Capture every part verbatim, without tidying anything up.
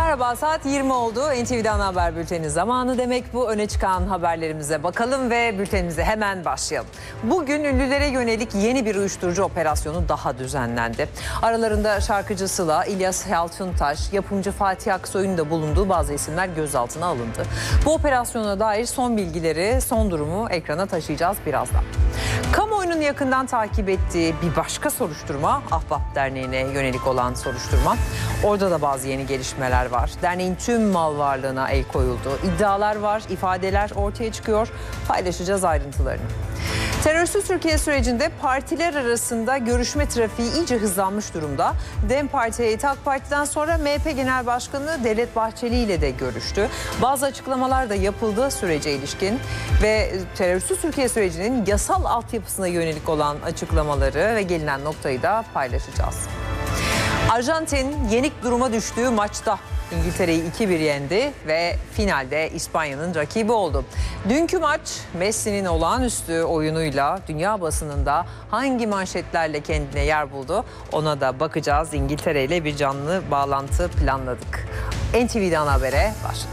Merhaba, saat yirmi oldu. N T V'de ana haber bülteni zamanı demek bu. Öne çıkan haberlerimize bakalım ve bültenimize hemen başlayalım. Bugün ünlülere yönelik yeni bir uyuşturucu operasyonu daha düzenlendi. Aralarında şarkıcı Sıla, İlyas Yalçıntaş, yapımcı Fatih Aksoy'un da bulunduğu bazı isimler gözaltına alındı. Bu operasyona dair son bilgileri, son durumu ekrana taşıyacağız birazdan. Kamuoyunun yakından takip ettiği bir başka soruşturma, Ahbap Derneği'ne yönelik olan soruşturma. Orada da bazı yeni gelişmeler var. Derneğin tüm mal varlığına el koyuldu. İddialar var, ifadeler ortaya çıkıyor. Paylaşacağız ayrıntılarını. Terörsüz Türkiye sürecinde partiler arasında görüşme trafiği iyice hızlanmış durumda. DEM Parti heyeti AK Parti'den sonra M H P Genel Başkanı Devlet Bahçeli ile de görüştü. Bazı açıklamalar da yapıldı sürece ilişkin ve terörsüz Türkiye sürecinin yasal altyapısına yönelik olan açıklamaları ve gelinen noktayı da paylaşacağız. Arjantin yenik duruma düştüğü maçta İngiltere'yi iki bir yendi ve finalde İspanya'nın rakibi oldu. Dünkü maç Messi'nin olağanüstü oyunuyla dünya basınında hangi manşetlerle kendine yer buldu ona da bakacağız. İngiltere ile bir canlı bağlantı planladık. N T V'den habere başladık.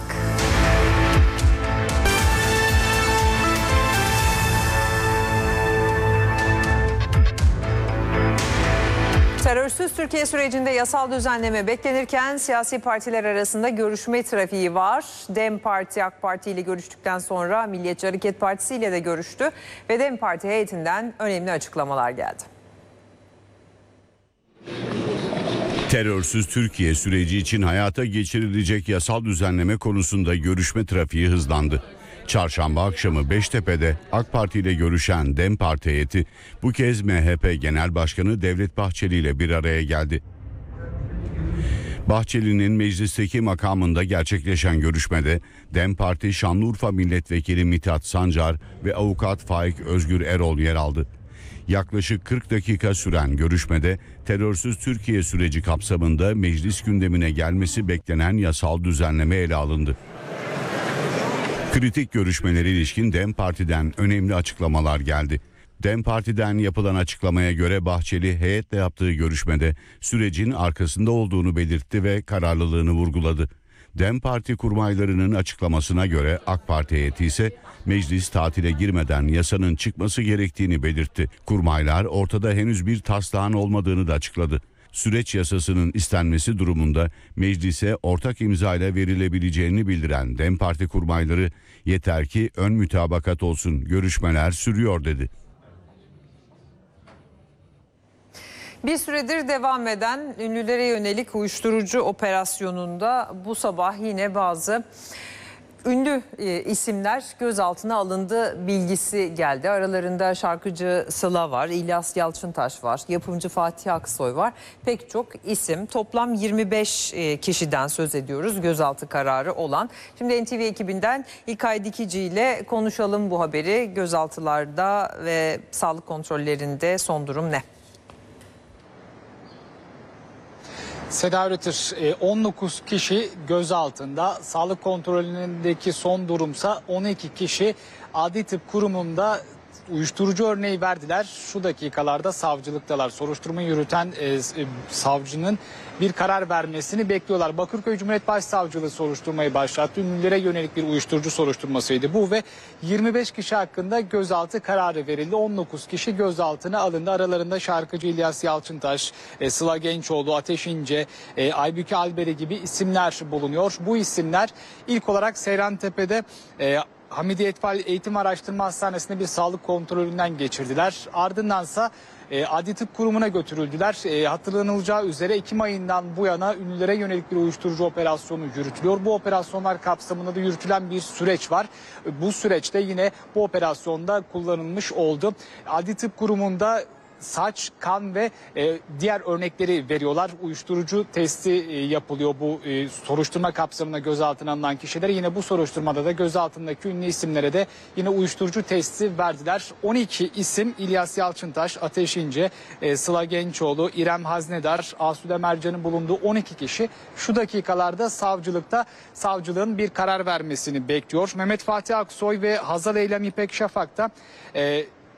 Terörsüz Türkiye sürecinde yasal düzenleme beklenirken siyasi partiler arasında görüşme trafiği var. DEM Parti AK Parti ile görüştükten sonra Milliyetçi Hareket Partisi ile de görüştü ve DEM Parti heyetinden önemli açıklamalar geldi. Terörsüz Türkiye süreci için hayata geçirilecek yasal düzenleme konusunda görüşme trafiği hızlandı. Çarşamba akşamı Beştepe'de AK Parti ile görüşen DEM Parti heyeti bu kez M H P Genel Başkanı Devlet Bahçeli ile bir araya geldi. Bahçeli'nin meclisteki makamında gerçekleşen görüşmede DEM Parti Şanlıurfa Milletvekili Mithat Sancar ve avukat Faik Özgür Erol yer aldı. Yaklaşık kırk dakika süren görüşmede terörsüz Türkiye süreci kapsamında meclis gündemine gelmesi beklenen yasal düzenleme ele alındı. Kritik görüşmelere ilişkin DEM Parti'den önemli açıklamalar geldi. DEM Parti'den yapılan açıklamaya göre Bahçeli heyetle yaptığı görüşmede sürecin arkasında olduğunu belirtti ve kararlılığını vurguladı. DEM Parti kurmaylarının açıklamasına göre AK Parti heyeti ise meclis tatile girmeden yasanın çıkması gerektiğini belirtti. Kurmaylar ortada henüz bir taslağın olmadığını da açıkladı. Süreç yasasının istenmesi durumunda meclise ortak imzayla verilebileceğini bildiren DEM Parti kurmayları yeter ki ön mütabakat olsun, görüşmeler sürüyor dedi. Bir süredir devam eden ünlülere yönelik uyuşturucu operasyonunda bu sabah yine bazı ünlü e, isimler gözaltına alındı bilgisi geldi. Aralarında şarkıcı Sıla var, İlyas Yalçıntaş var, yapımcı Fatih Aksoy var. Pek çok isim, toplam yirmi beş e, kişiden söz ediyoruz gözaltı kararı olan. Şimdi N T V ekibinden İlkay Dikici ile konuşalım bu haberi. Gözaltılarda ve sağlık kontrollerinde son durum ne? Seda Üretir, on dokuz kişi gözaltında, sağlık kontrolündeki son durumsa on iki kişi adli tıp kurumunda uyuşturucu örneği verdiler. Şu dakikalarda savcılıktalar. Soruşturma yürüten e, savcının bir karar vermesini bekliyorlar. Bakırköy Cumhuriyet Başsavcılığı soruşturmayı başlattı. Ünlülere yönelik bir uyuşturucu soruşturmasıydı bu ve yirmi beş kişi hakkında gözaltı kararı verildi. on dokuz kişi gözaltına alındı. Aralarında şarkıcı İlyas Yalçıntaş, e, Sıla Gençoğlu, Ateş İnce, e, Aybüke Alberi gibi isimler bulunuyor. Bu isimler ilk olarak Seyrantepe'de e, Hamidi Etfal Eğitim Araştırma Hastanesi'nde bir sağlık kontrolünden geçirdiler. Ardındansa e, Adli Tıp Kurumu'na götürüldüler. E, hatırlanılacağı üzere Ekim ayından bu yana ünlülere yönelik bir uyuşturucu operasyonu yürütülüyor. Bu operasyonlar kapsamında da yürütülen bir süreç var. E, bu süreçte yine bu operasyonda kullanılmış oldu. Adli Tıp Kurumu'nda saç, kan ve e, diğer örnekleri veriyorlar. Uyuşturucu testi e, yapılıyor bu e, soruşturma kapsamında gözaltına alınan kişilere. Yine bu soruşturmada da gözaltındaki ünlü isimlere de yine uyuşturucu testi verdiler. on iki isim İlyas Yalçıntaş, Ateş İnce, e, Sıla Gençoğlu, İrem Haznedar, Asude Mercan'ın bulunduğu on iki kişi şu dakikalarda savcılıkta savcılığın bir karar vermesini bekliyor. Mehmet Fatih Aksoy ve Hazal Eylem İpek Şafak da e,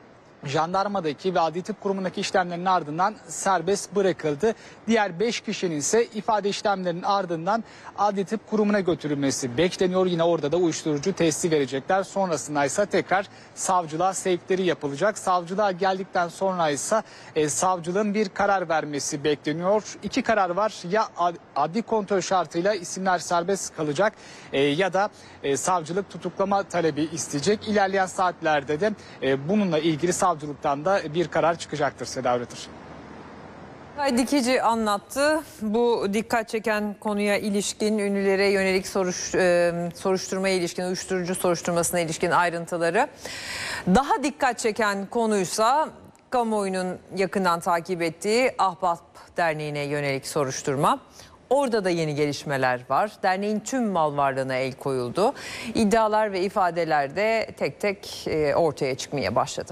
jandarmadaki ve Adli Tıp Kurumu'ndaki işlemlerin ardından serbest bırakıldı. Diğer beş kişinin ise ifade işlemlerinin ardından Adli Tıp Kurumu'na götürülmesi bekleniyor. Yine orada da uyuşturucu testi verecekler. Sonrasında ise tekrar savcılığa sevkleri yapılacak. Savcılığa geldikten sonra ise e, savcılığın bir karar vermesi bekleniyor. İki karar var. Ya ad, adli kontrol şartıyla isimler serbest kalacak e, ya da e, savcılık tutuklama talebi isteyecek. İlerleyen saatlerde de e, bununla ilgili savcılıktan da bir karar çıkacaktır Seda Üretir. Ay Dikici anlattı. Bu dikkat çeken konuya ilişkin, ünlülere yönelik soruş, e, soruşturmaya ilişkin, uyuşturucu soruşturmasına ilişkin ayrıntıları. Daha dikkat çeken konuysa kamuoyunun yakından takip ettiği Ahbap Derneği'ne yönelik soruşturma. Orada da yeni gelişmeler var. Derneğin tüm mal varlığına el koyuldu. İddialar ve ifadeler de tek tek e, ortaya çıkmaya başladı.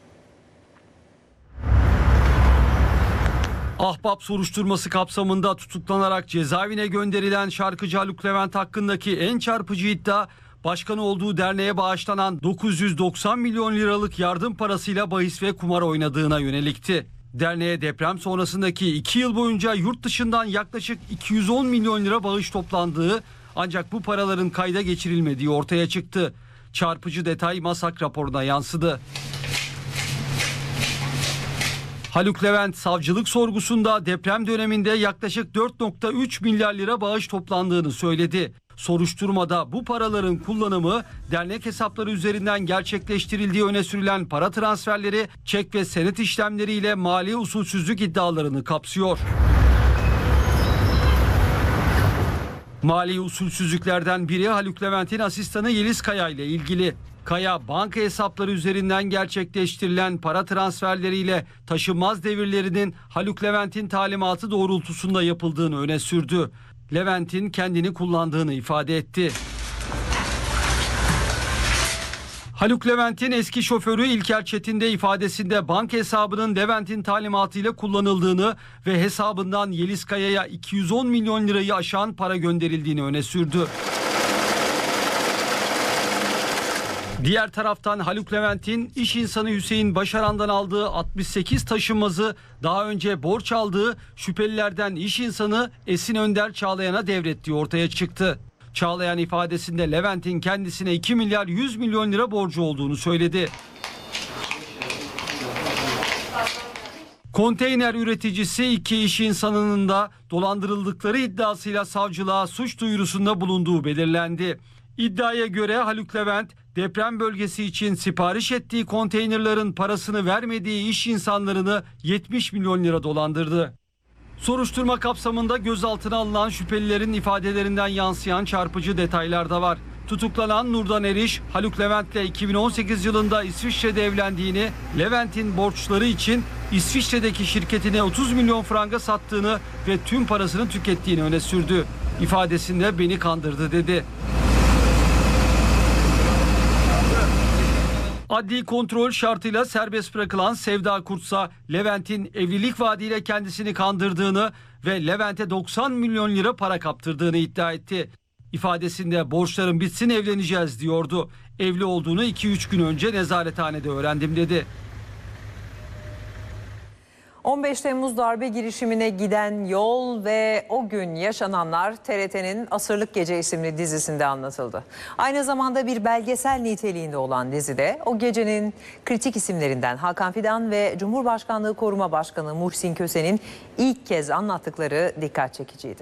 Ahbap soruşturması kapsamında tutuklanarak cezaevine gönderilen şarkıcı Haluk Levent hakkındaki en çarpıcı iddia, başkanı olduğu derneğe bağışlanan dokuz yüz doksan milyon liralık yardım parasıyla bahis ve kumar oynadığına yönelikti. Derneğe deprem sonrasındaki iki yıl boyunca yurt dışından yaklaşık iki yüz on milyon lira bağış toplandığı, ancak bu paraların kayda geçirilmediği ortaya çıktı. Çarpıcı detay MASAK raporuna yansıdı. Haluk Levent savcılık sorgusunda deprem döneminde yaklaşık dört nokta üç milyar lira bağış toplandığını söyledi. Soruşturmada bu paraların kullanımı dernek hesapları üzerinden gerçekleştirildiği öne sürülen para transferleri, çek ve senet işlemleriyle mali usulsüzlük iddialarını kapsıyor. Mali usulsüzlüklerden biri Haluk Levent'in asistanı Yeliz Kaya ile ilgili. Kaya, banka hesapları üzerinden gerçekleştirilen para transferleriyle taşınmaz devirlerinin Haluk Levent'in talimatı doğrultusunda yapıldığını öne sürdü. Levent'in kendini kullandığını ifade etti. Haluk Levent'in eski şoförü İlker Çetin de ifadesinde banka hesabının Levent'in talimatıyla kullanıldığını ve hesabından Yeliz Kaya'ya iki yüz on milyon lirayı aşan para gönderildiğini öne sürdü. Diğer taraftan Haluk Levent'in iş insanı Hüseyin Başaran'dan aldığı altmış sekiz taşınmazı daha önce borç aldığı şüphelilerden iş insanı Esin Önder Çağlayan'a devrettiği ortaya çıktı. Çağlayan ifadesinde Levent'in kendisine iki milyar yüz milyon lira borcu olduğunu söyledi. Konteyner üreticisi iki iş insanının da dolandırıldıkları iddiasıyla savcılığa suç duyurusunda bulunduğu belirlendi. İddiaya göre Haluk Levent deprem bölgesi için sipariş ettiği konteynerların parasını vermediği iş insanlarını yetmiş milyon lira dolandırdı. Soruşturma kapsamında gözaltına alınan şüphelilerin ifadelerinden yansıyan çarpıcı detaylar da var. Tutuklanan Nurdan Eriş, Haluk Levent'le iki bin on sekiz yılında İsviçre'de evlendiğini, Levent'in borçları için İsviçre'deki şirketine otuz milyon franga sattığını ve tüm parasını tükettiğini öne sürdü. İfadesinde beni kandırdı dedi. Adli kontrol şartıyla serbest bırakılan Sevda Kurtsa, Levent'in evlilik vaadiyle kendisini kandırdığını ve Levent'e doksan milyon lira para kaptırdığını iddia etti. İfadesinde borçlarım bitsin evleneceğiz diyordu. Evli olduğunu iki üç gün önce nezarethanede öğrendim dedi. on beş Temmuz darbe girişimine giden yol ve o gün yaşananlar T R T'nin Asırlık Gece isimli dizisinde anlatıldı. Aynı zamanda bir belgesel niteliğinde olan dizide o gecenin kritik isimlerinden Hakan Fidan ve Cumhurbaşkanlığı Koruma Başkanı Muhsin Köse'nin ilk kez anlattıkları dikkat çekiciydi.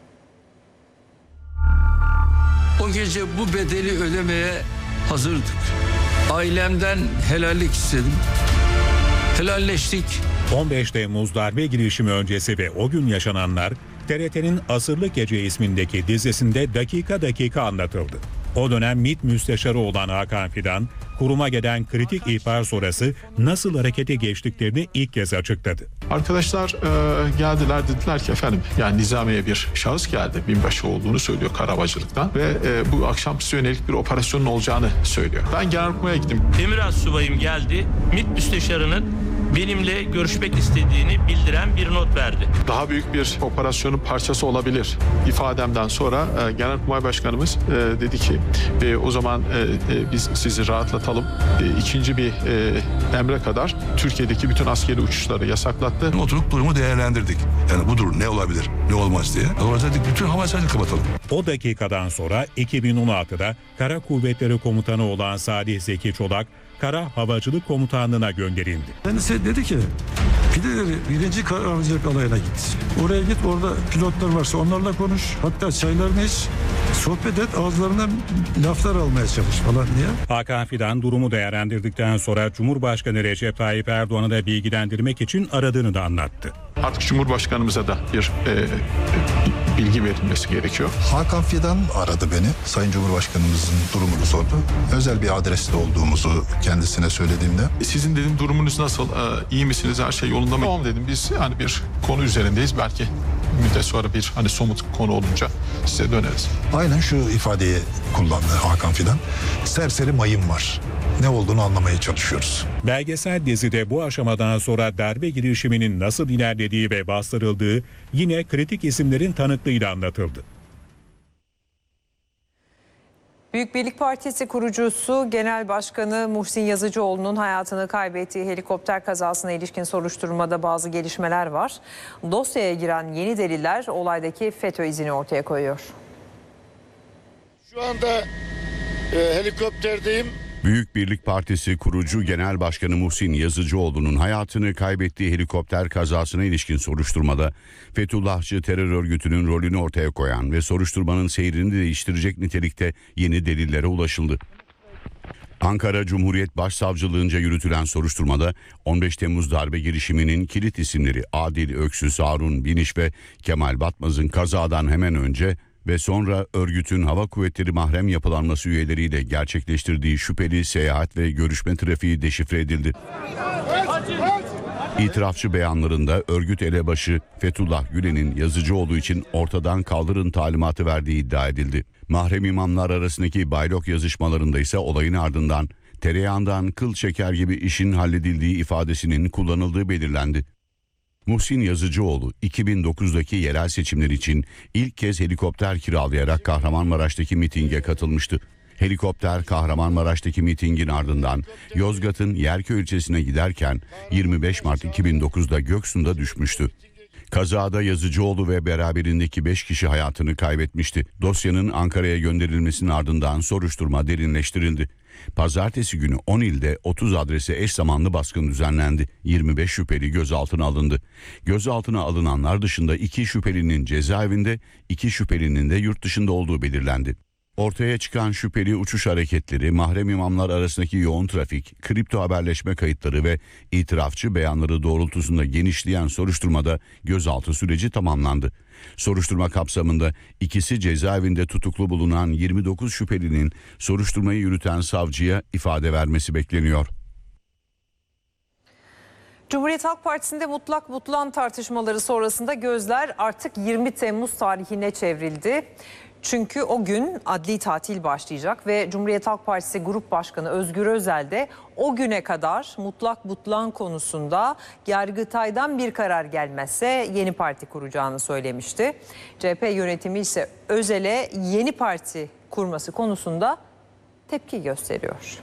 O gece bu bedeli ödemeye hazırdık. Ailemden helallik istedim. Helalleştik. on beş Temmuz darbe girişimi öncesi ve o gün yaşananlar T R T'nin Asırlık Gece ismindeki dizisinde dakika dakika anlatıldı. O dönem MİT müsteşarı olan Hakan Fidan, kuruma gelen kritik ihbar sonrası nasıl harekete geçtiklerini ilk kez açıkladı. Arkadaşlar e, geldiler, dediler ki efendim yani Nizamiye bir şahıs geldi, binbaşı olduğunu söylüyor Karabacılık'tan ve e, bu akşam size yönelik bir operasyonun olacağını söylüyor. Ben Genelkurmay'a gittim. Demirel subayım geldi, MİT müsteşarının benimle görüşmek istediğini bildiren bir not verdi. Daha büyük bir operasyonun parçası olabilir ifademden sonra e, Genelkurmay Başkanımız e, dedi ki e, o zaman e, e, biz sizi rahatlatalım. E, ikinci bir e, emre kadar Türkiye'deki bütün askeri uçuşları yasaklattı. Oturup durumu değerlendirdik. Yani bu durum ne olabilir, ne olmaz diye. Dolayısıyla bütün hava sahasını kapatalım. O dakikadan sonra iki bin on altıda Kara Kuvvetleri Komutanı olan Salih Zeki Çolak, Kara Havacılık Komutanlığı'na gönderildi. Kendisi dedi ki pideleri birinci Kara Havacılık Alayı'na git. Oraya git, orada pilotlar varsa onlarla konuş. Hatta çaylarını iç, sohbet et, ağızlarından laflar almaya çalış falan diye. Hakan Fidan durumu değerlendirdikten sonra Cumhurbaşkanı Recep Tayyip Erdoğan'ı da bilgilendirmek için aradığını da anlattı. Artık Cumhurbaşkanımıza da bir e, bilgi verilmesi gerekiyor. Hakan Fidan aradı beni. Sayın Cumhurbaşkanımızın durumunu sordu. Özel bir adreste olduğumuzu kendisine söylediğimde. Sizin dedim durumunuz nasıl? E, iyi misiniz? Her şey yolunda mı? Tamam dedim. Biz yani bir konu üzerindeyiz. Belki müddet sonra bir hani somut konu olunca size döneriz. Aynen şu ifadeyi kullandı Hakan Fidan. Serseri mayın var. Ne olduğunu anlamaya çalışıyoruz. Belgesel dizide bu aşamadan sonra darbe girişiminin nasıl ilerlediği ve bastırıldığı yine kritik isimlerin tanıklığıyla anlatıldı. Büyük Birlik Partisi kurucusu Genel Başkanı Muhsin Yazıcıoğlu'nun hayatını kaybettiği helikopter kazasına ilişkin soruşturmada bazı gelişmeler var. Dosyaya giren yeni deliller olaydaki FETÖ izini ortaya koyuyor. Şu anda e, helikopterdeyim. Büyük Birlik Partisi kurucu Genel Başkanı Muhsin Yazıcıoğlu'nun hayatını kaybettiği helikopter kazasına ilişkin soruşturmada Fethullahçı terör örgütünün rolünü ortaya koyan ve soruşturmanın seyrini değiştirecek nitelikte yeni delillere ulaşıldı. Ankara Cumhuriyet Başsavcılığınca yürütülen soruşturmada on beş Temmuz darbe girişiminin kilit isimleri Adil Öksüz, Harun Biniş ve Kemal Batmaz'ın kazadan hemen önce ve sonra örgütün hava kuvvetleri mahrem yapılanması üyeleriyle gerçekleştirdiği şüpheli seyahat ve görüşme trafiği deşifre edildi. İtirafçı beyanlarında örgüt elebaşı Fethullah Gülen'in Yazıcıoğlu için ortadan kaldırın talimatı verdiği iddia edildi. Mahrem imamlar arasındaki baylok yazışmalarında ise olayın ardından tereyağından kıl çeker gibi işin halledildiği ifadesinin kullanıldığı belirlendi. Muhsin Yazıcıoğlu iki bin dokuzdaki yerel seçimler için ilk kez helikopter kiralayarak Kahramanmaraş'taki mitinge katılmıştı. Helikopter Kahramanmaraş'taki mitingin ardından Yozgat'ın Yerköy ilçesine giderken yirmi beş Mart iki bin dokuzda Göksu'nda düşmüştü. Kazada Yazıcıoğlu ve beraberindeki beş kişi hayatını kaybetmişti. Dosyanın Ankara'ya gönderilmesinin ardından soruşturma derinleştirildi. Pazartesi günü on ilde otuz adrese eş zamanlı baskın düzenlendi. yirmi beş şüpheli gözaltına alındı. Gözaltına alınanlar dışında iki şüphelinin cezaevinde, iki şüphelinin de yurt dışında olduğu belirlendi. Ortaya çıkan şüpheli uçuş hareketleri, mahrem imamlar arasındaki yoğun trafik, kripto haberleşme kayıtları ve itirafçı beyanları doğrultusunda genişleyen soruşturmada gözaltı süreci tamamlandı. Soruşturma kapsamında ikisi cezaevinde tutuklu bulunan yirmi dokuz şüphelinin soruşturmayı yürüten savcıya ifade vermesi bekleniyor. Cumhuriyet Halk Partisi'nde mutlak butlan tartışmaları sonrasında gözler artık yirmi Temmuz tarihine çevrildi. Çünkü o gün adli tatil başlayacak ve Cumhuriyet Halk Partisi Grup Başkanı Özgür Özel de o güne kadar mutlak butlan konusunda Yargıtay'dan bir karar gelmezse yeni parti kuracağını söylemişti. C H P yönetimi ise Özel'e yeni parti kurması konusunda tepki gösteriyor.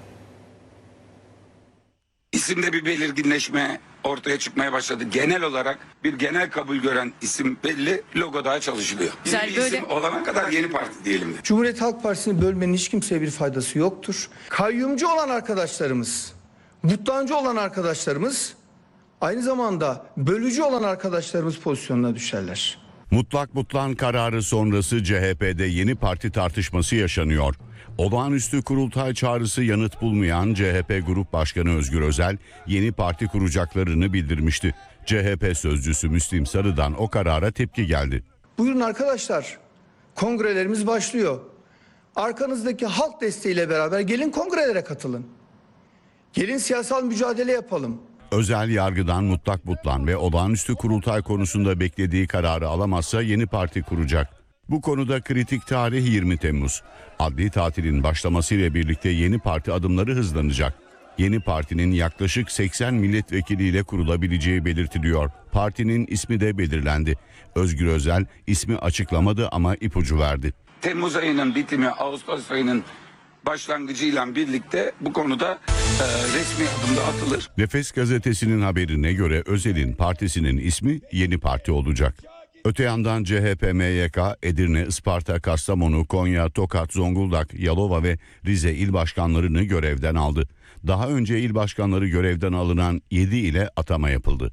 İsimde bir belirginleşme ortaya çıkmaya başladı. Genel olarak bir genel kabul gören isim belli, logo daha çalışılıyor. Yeni bir isim olana kadar yeni parti diyelim de. Cumhuriyet Halk Partisi'ni bölmenin hiç kimseye bir faydası yoktur. Kayyumcu olan arkadaşlarımız, butlancı olan arkadaşlarımız, aynı zamanda bölücü olan arkadaşlarımız pozisyonuna düşerler. Mutlak butlan kararı sonrası C H P'de yeni parti tartışması yaşanıyor. Olağanüstü kurultay çağrısı yanıt bulmayan C H P Grup Başkanı Özgür Özel yeni parti kuracaklarını bildirmişti. C H P sözcüsü Müslim Sarı'dan o karara tepki geldi. Buyurun arkadaşlar, kongrelerimiz başlıyor. Arkanızdaki halk desteğiyle beraber gelin kongrelere katılın. Gelin siyasal mücadele yapalım. Özel yargıdan mutlak butlan ve olağanüstü kurultay konusunda beklediği kararı alamazsa yeni parti kuracak. Bu konuda kritik tarih yirmi Temmuz. Adli tatilin başlamasıyla birlikte yeni parti adımları hızlanacak. Yeni partinin yaklaşık seksen milletvekiliyle kurulabileceği belirtiliyor. Partinin ismi de belirlendi. Özgür Özel ismi açıklamadı ama ipucu verdi. Temmuz ayının bitimi, Ağustos ayının başlangıcıyla birlikte bu konuda e, resmi adımda atılır. Nefes gazetesinin haberine göre Özel'in partisinin ismi Yeni Parti olacak. Öte yandan C H P M Y K, Edirne, Isparta, Kastamonu, Konya, Tokat, Zonguldak, Yalova ve Rize il başkanlarını görevden aldı. Daha önce il başkanları görevden alınan yedi ile atama yapıldı.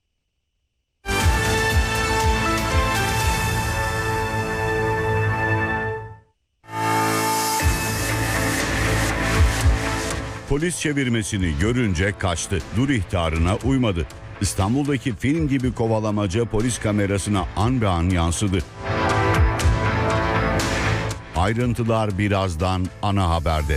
Polis çevirmesini görünce kaçtı. Dur ihtarına uymadı. İstanbul'daki film gibi kovalamaca polis kamerasına an be an yansıdı. Ayrıntılar birazdan ana haberde.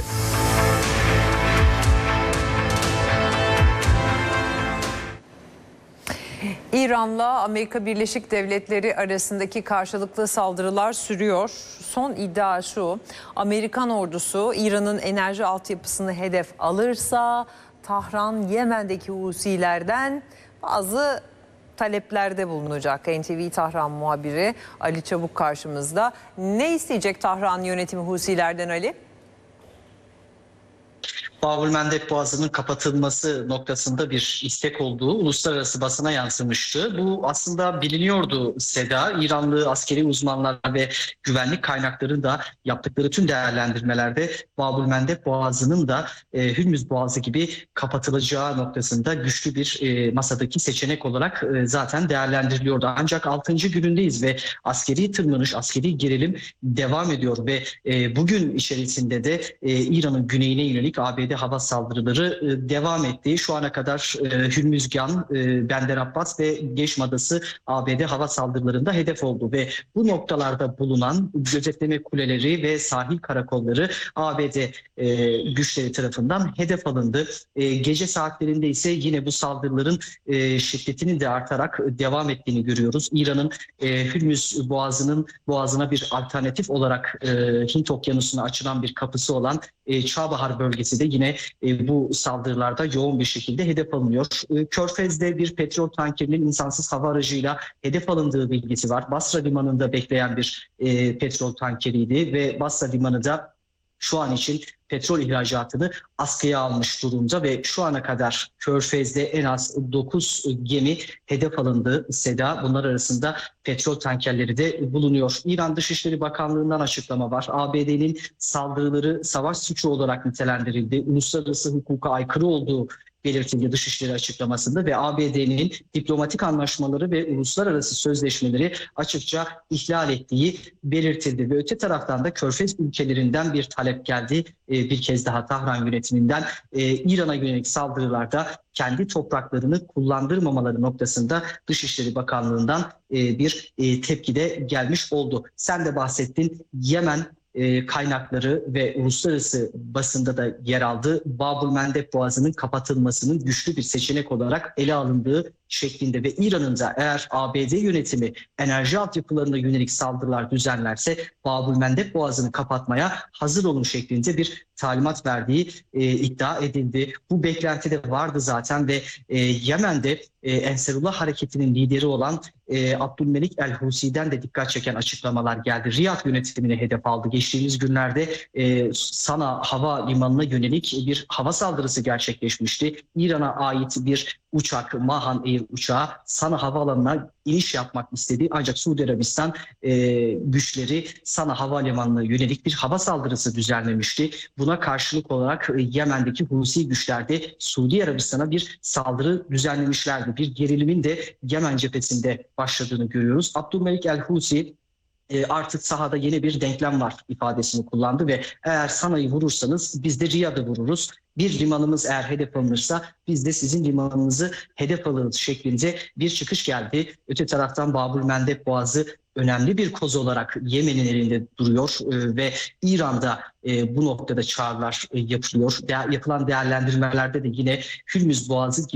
İran'la Amerika Birleşik Devletleri arasındaki karşılıklı saldırılar sürüyor. Son iddia şu: Amerikan ordusu İran'ın enerji altyapısını hedef alırsa Tahran Yemen'deki Husilerden bazı taleplerde bulunacak. N T V Tahran muhabiri Ali Çabuk karşımızda. Ne isteyecek Tahran yönetimi Husilerden Ali? Babülmendeb Boğazı'nın kapatılması noktasında bir istek olduğu uluslararası basına yansımıştı. Bu aslında biliniyordu Seda. İranlı askeri uzmanlar ve güvenlik kaynakları da yaptıkları tüm değerlendirmelerde Babülmendeb Boğazı'nın da e, Hürmüz Boğazı gibi kapatılacağı noktasında güçlü bir e, masadaki seçenek olarak e, zaten değerlendiriliyordu. Ancak altıncı günündeyiz ve askeri tırmanış, askeri gerilim devam ediyor ve e, bugün içerisinde de e, İran'ın güneyine yönelik A B D hava saldırıları e, devam etti. Şu ana kadar e, Hürmüzgan, e, Bender Abbas ve Geşm Adası A B D hava saldırılarında hedef oldu ve bu noktalarda bulunan gözetleme kuleleri ve sahil karakolları A B D e, güçleri tarafından hedef alındı. E, gece saatlerinde ise yine bu saldırıların e, şiddetinin de artarak devam ettiğini görüyoruz. İran'ın e, Hürmüz Boğazı'nın boğazına bir alternatif olarak e, Hint Okyanusu'na açılan bir kapısı olan e, Çabahar bölgesi de yine e, bu saldırılarda yoğun bir şekilde hedef alınıyor. E, Körfez'de bir petrol tankerinin insansız hava aracıyla hedef alındığı bilgisi var. Basra limanında bekleyen bir e, petrol tankeriydi ve Basra limanı da şu an için petrol ihracatını askıya almış durumda ve şu ana kadar Körfez'de en az dokuz gemi hedef alındı Seda. Bunlar arasında petrol tankerleri de bulunuyor. İran Dışişleri Bakanlığı'ndan açıklama var. A B D'nin saldırıları savaş suçu olarak nitelendirildi. Uluslararası hukuka aykırı olduğu belirtildi Dışişleri açıklamasında ve A B D'nin diplomatik anlaşmaları ve uluslararası sözleşmeleri açıkça ihlal ettiği belirtildi. Ve öte taraftan da Körfez ülkelerinden bir talep geldi. Ee, bir kez daha Tahran yönetiminden e, İran'a yönelik saldırılarda kendi topraklarını kullandırmamaları noktasında Dışişleri Bakanlığı'ndan e, bir e, tepki de gelmiş oldu. Sen de bahsettin, Yemen kaynakları ve uluslararası basında da yer aldı. Babülmendeb Boğazı'nın kapatılmasının güçlü bir seçenek olarak ele alındığı şeklinde ve İran'ın da eğer A B D yönetimi enerji altyapılarına yönelik saldırılar düzenlerse Babülmendeb Boğazı'nı kapatmaya hazır olun şeklinde bir talimat verdiği e, iddia edildi. Bu beklenti de vardı zaten ve e, Yemen'de e, Ensarullah hareketinin lideri olan e, Abdülmelik el-Husi'den de dikkat çeken açıklamalar geldi. Riyad yönetimini hedef aldı. Geçtiğimiz günlerde e, Sana hava limanına yönelik bir hava saldırısı gerçekleşmişti. İran'a ait bir uçak, Mahan Air uçağı Sana havaalanına iniş yapmak istedi. Ancak Suudi Arabistan e, güçleri Sana havalimanına yönelik bir hava saldırısı düzenlemişti. Buna karşılık olarak e, Yemen'deki Husi güçler de Suudi Arabistan'a bir saldırı düzenlemişlerdi. Bir gerilimin de Yemen cephesinde başladığını görüyoruz. Abdülmelik el-Husi e, artık sahada yeni bir denklem var ifadesini kullandı ve eğer Sana'yı vurursanız biz de Riyad'ı vururuz. Bir limanımız eğer hedef alınırsa biz de sizin limanınızı hedef alırız şeklinde bir çıkış geldi. Öte taraftan Babülmendeb Boğazı önemli bir koz olarak Yemen'in elinde duruyor e, ve İran'da e, bu noktada çağrılar e, yapılıyor. De- yapılan değerlendirmelerde de yine Hürmüz Boğazı gibi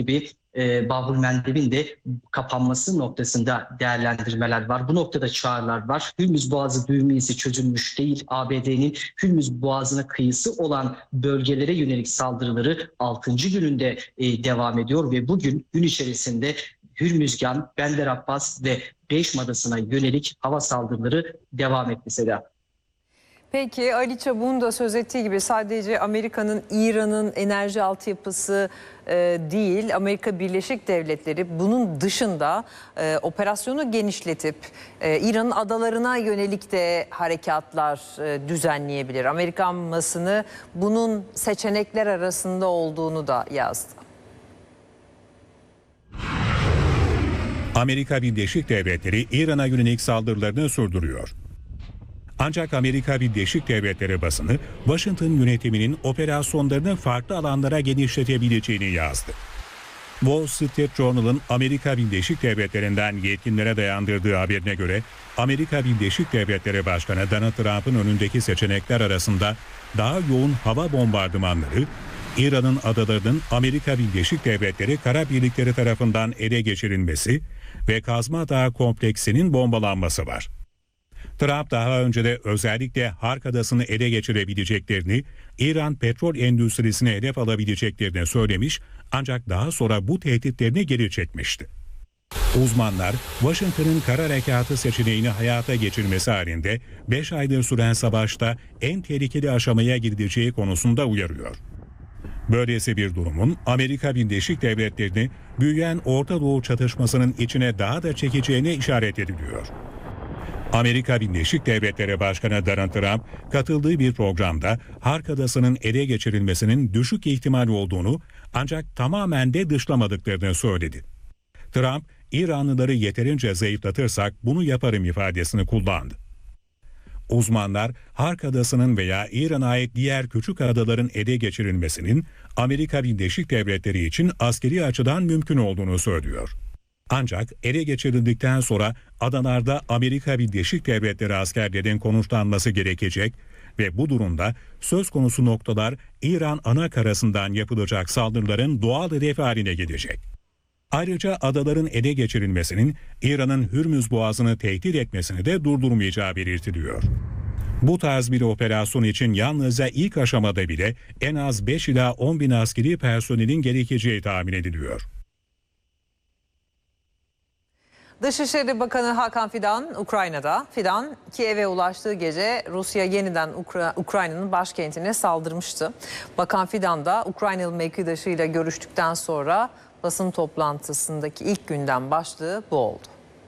e, Babül Mendeb'in de kapanması noktasında değerlendirmeler var. Bu noktada çağrılar var. Hürmüz Boğazı düğmesi çözülmüş değil. A B D'nin Hürmüz Boğazı'na kıyısı olan bölgelere yönelik saldırıları altıncı gününde e, devam ediyor ve bugün gün içerisinde Hürmüzgan, Bender Abbas ve Beşm Adası'na yönelik hava saldırıları devam etti Seda. Peki Ali Çabuk'un da söz ettiği gibi sadece Amerika'nın, İran'ın enerji altyapısı e, değil, Amerika Birleşik Devletleri bunun dışında e, operasyonu genişletip e, İran'ın adalarına yönelik de harekatlar e, düzenleyebilir. Amerikan basını bunun seçenekler arasında olduğunu da yazdı. Amerika Birleşik Devletleri İran'a yönelik saldırılarını sürdürüyor. Ancak Amerika Birleşik Devletleri basını Washington yönetiminin operasyonlarını farklı alanlara genişletebileceğini yazdı. Wall Street Journal'ın Amerika Birleşik Devletleri'nden yetkililere dayandırdığı haberine göre Amerika Birleşik Devletleri Başkanı Donald Trump'ın önündeki seçenekler arasında daha yoğun hava bombardımanları, İran'ın adalarının Amerika Birleşik Devletleri kara birlikleri tarafından ele geçirilmesi ve Kazma Dağı kompleksinin bombalanması var. Trump daha önce de özellikle Hark Adası'nı ele geçirebileceklerini, İran petrol endüstrisine hedef alabileceklerini söylemiş ancak daha sonra bu tehditlerini geri çekmişti. Uzmanlar Washington'ın kara harekatı seçeneğini hayata geçirmesi halinde beş aydır süren savaşta en tehlikeli aşamaya gidileceği konusunda uyarıyor. Böylesi bir durumun Amerika Birleşik Devletleri'ni büyüyen Orta Doğu çatışmasının içine daha da çekeceğine işaret ediliyor. Amerika Birleşik Devletleri Başkanı Donald Trump katıldığı bir programda Hark Adası'nın ele geçirilmesinin düşük ihtimal olduğunu ancak tamamen de dışlamadıklarını söyledi. Trump, İranlıları yeterince zayıflatırsak bunu yaparım ifadesini kullandı. Uzmanlar Hark Adası'nın veya İran'a ait diğer küçük adaların ele geçirilmesinin Amerika Birleşik Devletleri için askeri açıdan mümkün olduğunu söylüyor. Ancak ele geçirildikten sonra adalarda Amerika Birleşik Devletleri askerlerin konuşlanması gerekecek ve bu durumda söz konusu noktalar İran ana karasından yapılacak saldırıların doğal hedefi haline gelecek. Ayrıca adaların ele geçirilmesinin İran'ın Hürmüz Boğazı'nı tehdit etmesini de durdurmayacağı belirtiliyor. Bu tarz bir operasyon için yalnızca ilk aşamada bile en az beş ila on bin askeri personelin gerekeceği tahmin ediliyor. Dışişleri Bakanı Hakan Fidan Ukrayna'da. Fidan, Kiev'e ulaştığı gece Rusya yeniden Ukra- Ukrayna'nın başkentine saldırmıştı. Bakan Fidan da Ukraynalı mevkidaşıyla görüştükten sonra basın toplantısındaki ilk günden başlığı bu oldu.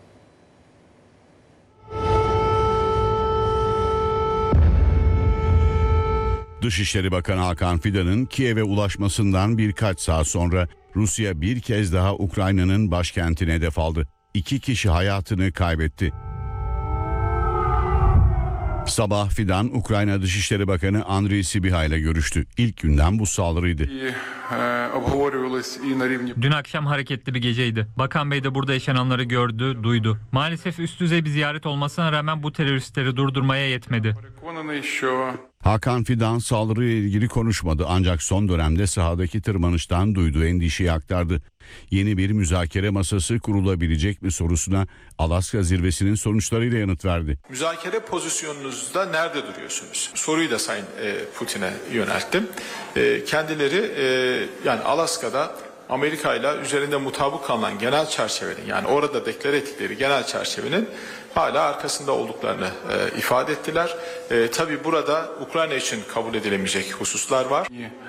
Dışişleri Bakanı Hakan Fidan'ın Kiev'e ulaşmasından birkaç saat sonra Rusya bir kez daha Ukrayna'nın başkentine hedef aldı. İki kişi hayatını kaybetti. Sabah Fidan, Ukrayna Dışişleri Bakanı Andriy Sybiha ile görüştü. İlk günden bu saldırıydı. Dün akşam hareketli bir geceydi. Bakan Bey de burada yaşananları gördü, duydu. Maalesef üst düzey bir ziyaret olmasına rağmen bu teröristleri durdurmaya yetmedi. Hakan Fidan saldırıyla ilgili konuşmadı ancak son dönemde sahadaki tırmanıştan duyduğu endişeyi aktardı. Yeni bir müzakere masası kurulabilecek mi sorusuna Alaska zirvesinin sonuçlarıyla yanıt verdi. Müzakere pozisyonunuzda nerede duruyorsunuz? Soruyu da Sayın Putin'e yönelttim. Kendileri yani Alaska'da Amerika ile üzerinde mutabık kalınan genel çerçevenin, yani orada deklar ettikleri genel çerçevenin hala arkasında olduklarını e, ifade ettiler. E, tabii burada Ukrayna için kabul edilemeyecek hususlar var.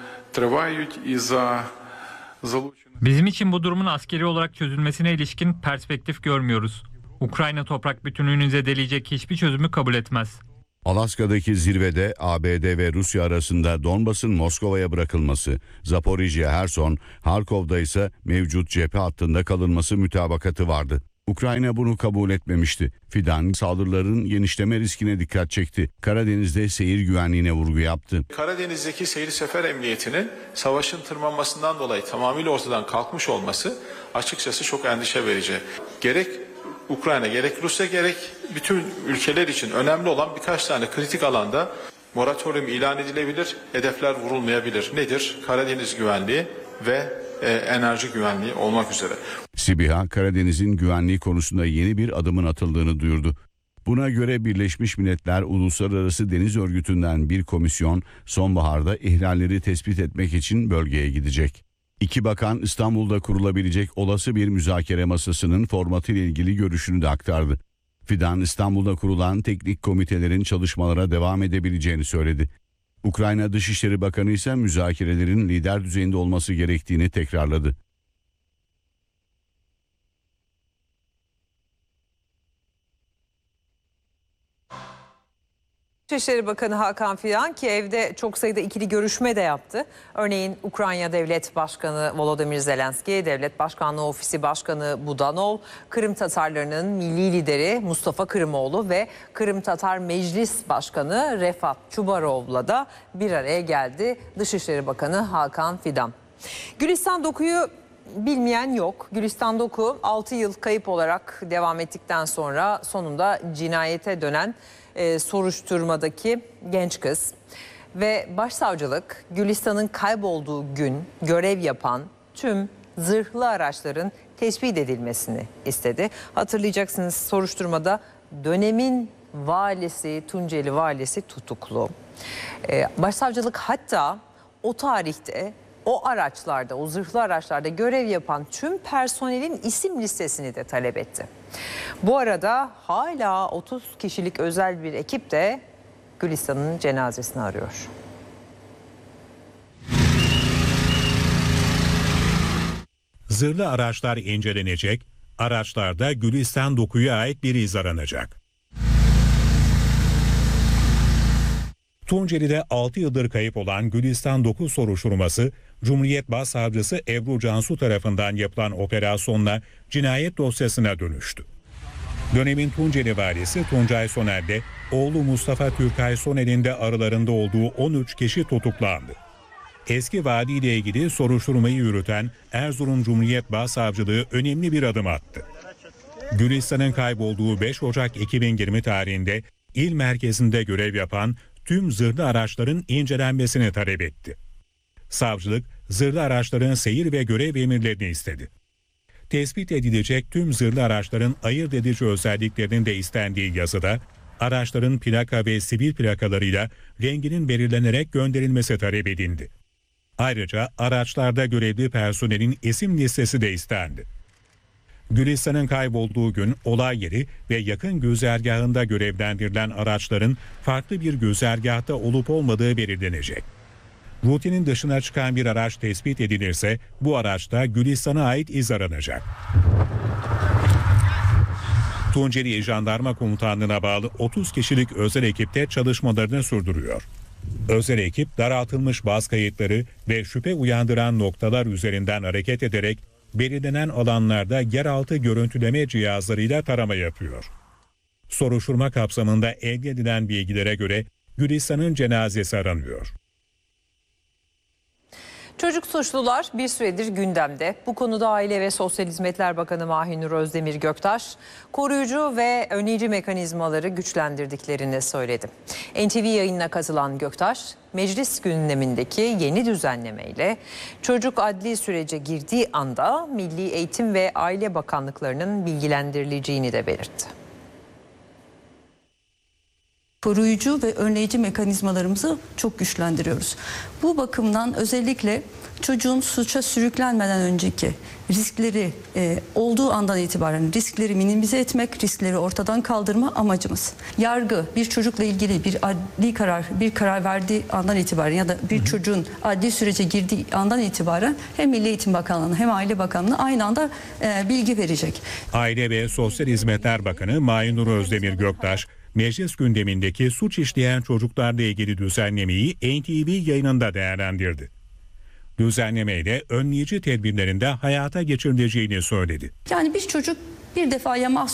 Bizim için bu durumun askeri olarak çözülmesine ilişkin perspektif görmüyoruz. Ukrayna toprak bütünlüğünü zedeleyecek hiçbir çözümü kabul etmez. Alaska'daki zirvede A B D ve Rusya arasında Donbas'ın Moskova'ya bırakılması, Zaporijya, Herson, Harkov'da ise mevcut cephe hattında kalınması mütabakatı vardı. Ukrayna bunu kabul etmemişti. Fidan saldırıların genişleme riskine dikkat çekti. Karadeniz'de seyir güvenliğine vurgu yaptı. Karadeniz'deki seyir sefer emniyetinin savaşın tırmanmasından dolayı tamamıyla ortadan kalkmış olması açıkçası çok endişe verici. Gerek Ukrayna, gerek Rusya, gerek bütün ülkeler için önemli olan birkaç tane kritik alanda moratorium ilan edilebilir, hedefler vurulmayabilir. Nedir? Karadeniz güvenliği ve e, enerji güvenliği olmak üzere. SİBİHA, Karadeniz'in güvenliği konusunda yeni bir adımın atıldığını duyurdu. Buna göre Birleşmiş Milletler Uluslararası Deniz Örgütü'nden bir komisyon sonbaharda ihlalleri tespit etmek için bölgeye gidecek. İki bakan İstanbul'da kurulabilecek olası bir müzakere masasının formatıyla ilgili görüşünü de aktardı. Fidan, İstanbul'da kurulan teknik komitelerin çalışmalara devam edebileceğini söyledi. Ukrayna Dışişleri Bakanı ise müzakerelerin lider düzeyinde olması gerektiğini tekrarladı. Dışişleri Bakanı Hakan Fidan Kiev'de çok sayıda ikili görüşme de yaptı. Örneğin Ukrayna Devlet Başkanı Volodymyr Zelenski, Devlet Başkanlığı Ofisi Başkanı Budanov, Kırım Tatarlarının milli lideri Mustafa Kırımoğlu ve Kırım Tatar Meclis Başkanı Refat Çubarov'la da bir araya geldi Dışişleri Bakanı Hakan Fidan. Gülistan Doku'yu bilmeyen yok. Gülistan Doku altı yıl kayıp olarak devam ettikten sonra sonunda cinayete dönen e, soruşturmadaki genç kız. Ve başsavcılık Gülistan'ın kaybolduğu gün görev yapan tüm zırhlı araçların tespit edilmesini istedi. Hatırlayacaksınız, soruşturmada dönemin valisi, Tunceli valisi tutuklu. E, başsavcılık hatta o tarihte o araçlarda, o zırhlı araçlarda görev yapan tüm personelin isim listesini de talep etti. Bu arada hala otuz kişilik özel bir ekip de Gülistan'ın cenazesini arıyor. Zırhlı araçlar incelenecek, araçlarda Gülistan Doku'ya ait bir iz aranacak. Tunceli'de altı yıldır kayıp olan Gülistan Doku soruşturması, Cumhuriyet Başsavcısı Ebru Cansu tarafından yapılan operasyonla cinayet dosyasına dönüştü. Dönemin Tunceli valisi Tuncay Soner'de oğlu Mustafa Türkay Soner'in de aralarında olduğu on üç kişi tutuklandı. Eski vali ile ilgili soruşturmayı yürüten Erzurum Cumhuriyet Başsavcılığı önemli bir adım attı. Gülistan'ın kaybolduğu beş Ocak iki bin yirmi tarihinde il merkezinde görev yapan tüm zırhlı araçların incelenmesini talep etti. Savcılık, zırhlı araçların seyir ve görev emirlerini istedi. Tespit edilecek tüm zırhlı araçların ayırt edici özelliklerinin de istendiği yazıda, araçların plaka ve sivil plakalarıyla renginin belirlenerek gönderilmesi talep edildi. Ayrıca araçlarda görevli personelin isim listesi de istendi. Gülistan'ın kaybolduğu gün olay yeri ve yakın güzergahında görevlendirilen araçların farklı bir güzergahta olup olmadığı belirlenecek. Rutinin dışına çıkan bir araç tespit edilirse bu araçta Gülistan'a ait iz aranacak. Tunceli Jandarma Komutanlığı'na bağlı otuz kişilik özel ekipte çalışmalarını sürdürüyor. Özel ekip daraltılmış baz kayıtları ve şüphe uyandıran noktalar üzerinden hareket ederek belirlenen alanlarda yeraltı görüntüleme cihazlarıyla tarama yapıyor. Soruşturma kapsamında elde edilen bilgilere göre Gülistan'ın cenazesi aranıyor. Çocuk suçlular bir süredir gündemde. Bu konuda Aile ve Sosyal Hizmetler Bakanı Mahinur Özdemir Göktaş, koruyucu ve önleyici mekanizmaları güçlendirdiklerini söyledi. N T V yayınına katılan Göktaş, meclis gündemindeki yeni düzenlemeyle çocuk adli sürece girdiği anda Milli Eğitim ve Aile Bakanlıklarının bilgilendirileceğini de belirtti. Koruyucu ve önleyici mekanizmalarımızı çok güçlendiriyoruz. Bu bakımdan özellikle çocuğun suça sürüklenmeden önceki riskleri e, olduğu andan itibaren riskleri minimize etmek, riskleri ortadan kaldırma amacımız. Yargı bir çocukla ilgili bir adli karar, bir karar verdiği andan itibaren ya da bir hı hı. çocuğun adli sürece girdiği andan itibaren hem Milli Eğitim Bakanlığı'na hem Aile Bakanlığı'na aynı anda e, bilgi verecek. Aile ve Sosyal Hizmetler Bakanı Mahinur Özdemir Göktaş, meclis gündemindeki suç işleyen çocuklarla ilgili düzenlemeyi N T V yayınında değerlendirdi. Düzenlemeyle önleyici tedbirlerinde hayata geçirileceğini söyledi. Yani bir çocuk bir defaya mahsus